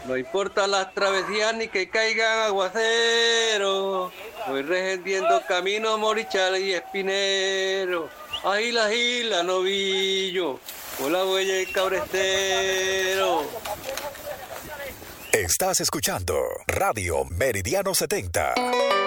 No importa las travesías ni que caigan aguaceros. Voy regendiendo camino Morichal y Espinero. Agila, agila, novillo. Por la huella y cabrestero. Estás escuchando Radio Meridiano 70.